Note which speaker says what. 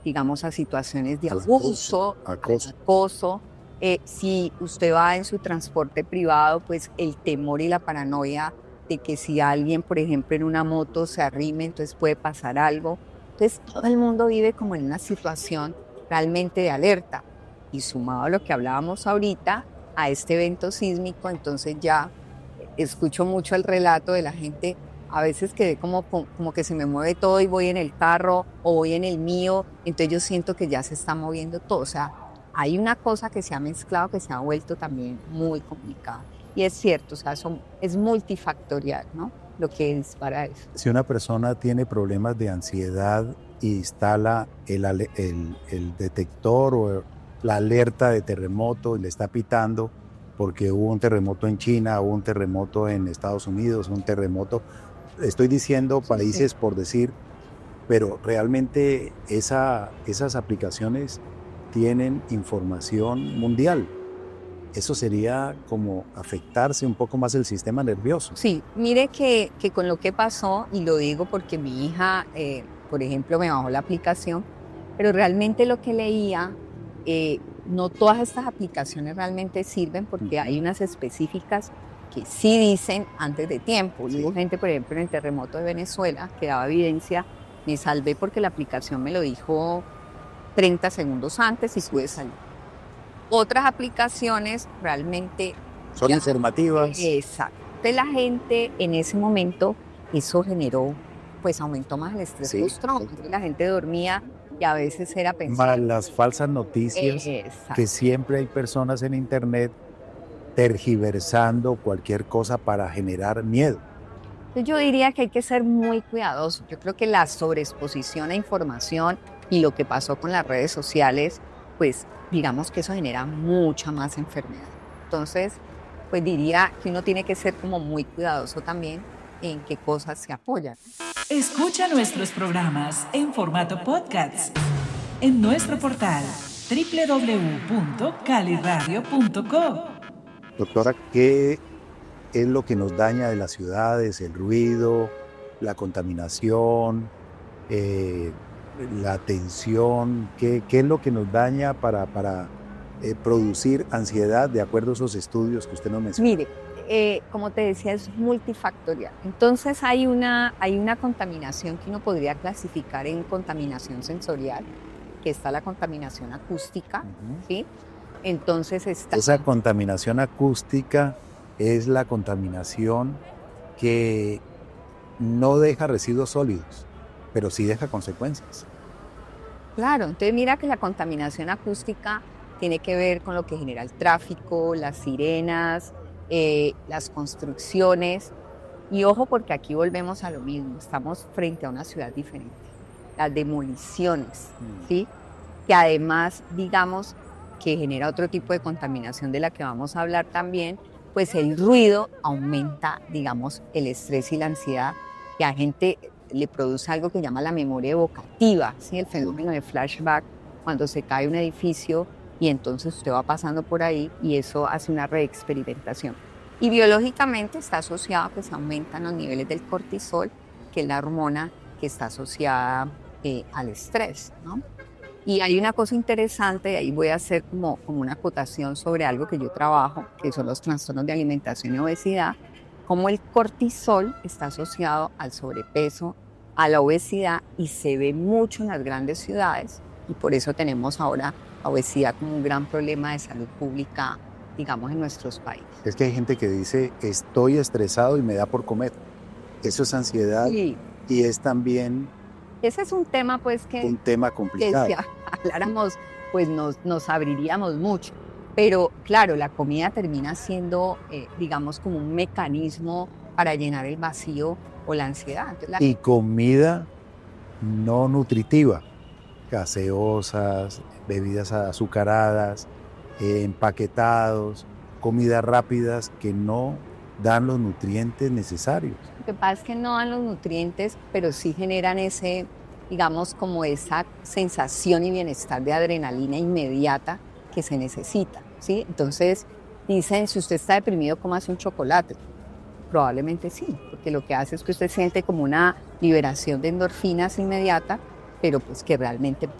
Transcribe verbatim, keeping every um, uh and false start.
Speaker 1: digamos, a situaciones de
Speaker 2: Acoso,
Speaker 1: abuso,
Speaker 2: acoso.
Speaker 1: acoso. Eh, si usted va en su transporte privado, pues el temor y la paranoia de que si alguien, por ejemplo, en una moto se arrime, entonces puede pasar algo. Entonces todo el mundo vive como en una situación realmente de alerta. Y sumado a lo que hablábamos ahorita, a este evento sísmico, entonces ya escucho mucho el relato de la gente, a veces que como, como que se me mueve todo y voy en el carro o voy en el mío, entonces yo siento que ya se está moviendo todo. O sea, hay una cosa que se ha mezclado, que se ha vuelto también muy complicada. Y es cierto, o sea, son, es multifactorial, ¿no? Lo que dispara eso.
Speaker 2: Si una persona tiene problemas de ansiedad y instala el, el, el detector o la alerta de terremoto y le está pitando porque hubo un terremoto en China, hubo un terremoto en Estados Unidos, un terremoto, estoy diciendo países por decir, pero realmente esa, esas aplicaciones tienen información mundial. Eso sería como afectarse un poco más el sistema nervioso.
Speaker 1: Sí, mire que, que con lo que pasó, y lo digo porque mi hija, eh, por ejemplo, me bajó la aplicación, pero realmente lo que leía, eh, no todas estas aplicaciones realmente sirven porque hay unas específicas que sí dicen antes de tiempo. Y hubo gente, por ejemplo, en el terremoto de Venezuela que daba evidencia, me salvé porque la aplicación me lo dijo treinta segundos antes y pude salir. Otras aplicaciones realmente
Speaker 2: son ya informativas.
Speaker 1: Exacto. Entonces la gente en ese momento, eso generó, pues aumentó más el estrés
Speaker 2: Sí.
Speaker 1: postraumático. Entonces la gente dormía y a veces era pensar.
Speaker 2: Más las falsas noticias,
Speaker 1: Exacto.
Speaker 2: que siempre hay personas en internet tergiversando cualquier cosa para generar miedo.
Speaker 1: Entonces yo diría que hay que ser muy cuidadoso. Yo creo que la sobreexposición a información y lo que pasó con las redes sociales, pues digamos que eso genera mucha más enfermedad. Entonces, pues diría que uno tiene que ser como muy cuidadoso también en qué cosas se apoyan.
Speaker 3: Escucha nuestros programas en formato podcast en nuestro portal doble u doble u doble u punto cali radio punto co.
Speaker 2: Doctora, ¿qué es lo que nos daña de las ciudades? El ruido, la contaminación, eh, la tensión. ¿Qué, qué es lo que nos daña para, para eh, producir ansiedad de acuerdo a esos estudios que usted nos mencionó?
Speaker 1: Mire, eh, como te decía, es multifactorial. Entonces hay una, hay una contaminación que uno podría clasificar en contaminación sensorial, que está la contaminación acústica, uh-huh. ¿sí? Entonces está...
Speaker 2: Esa contaminación acústica es la contaminación que no deja residuos sólidos, pero sí deja consecuencias.
Speaker 1: Claro, entonces mira que la contaminación acústica tiene que ver con lo que genera el tráfico, las sirenas, eh, las construcciones. Y ojo, porque aquí volvemos a lo mismo, estamos frente a una ciudad diferente. Las demoliciones, mm. ¿sí? Que además, digamos, que genera otro tipo de contaminación de la que vamos a hablar también, pues el ruido aumenta, digamos, el estrés y la ansiedad, que a gente le produce algo que llama la memoria evocativa, ¿sí? El fenómeno de flashback, cuando se cae un edificio y entonces usted va pasando por ahí y eso hace una reexperimentación. Y biológicamente está asociado, pues aumentan los niveles del cortisol, que es la hormona que está asociada eh, al estrés, ¿no? Y hay una cosa interesante, ahí voy a hacer como, como una acotación sobre algo que yo trabajo, que son los trastornos de alimentación y obesidad, cómo el cortisol está asociado al sobrepeso, a la obesidad y se ve mucho en las grandes ciudades y por eso tenemos ahora la obesidad como un gran problema de salud pública, digamos, en nuestros países.
Speaker 2: Es que hay gente que dice, estoy estresado y me da por comer. Eso es ansiedad sí. Y es también...
Speaker 1: Ese es un tema, pues, que...
Speaker 2: Un tema complicado.
Speaker 1: Que si habláramos, pues nos, nos abriríamos mucho. Pero, claro, la comida termina siendo, eh, digamos, como un mecanismo para llenar el vacío o la ansiedad. Entonces, la...
Speaker 2: Y comida no nutritiva, gaseosas, bebidas azucaradas, eh, empaquetados, comidas rápidas que no dan los nutrientes necesarios.
Speaker 1: Lo que pasa es que no dan los nutrientes, pero sí generan ese, digamos, como esa sensación y bienestar de adrenalina inmediata que se necesita, ¿sí? Entonces, dicen, si usted está deprimido, cómase un chocolate. Probablemente sí, porque lo que hace es que usted siente como una liberación de endorfinas inmediata, pero pues que realmente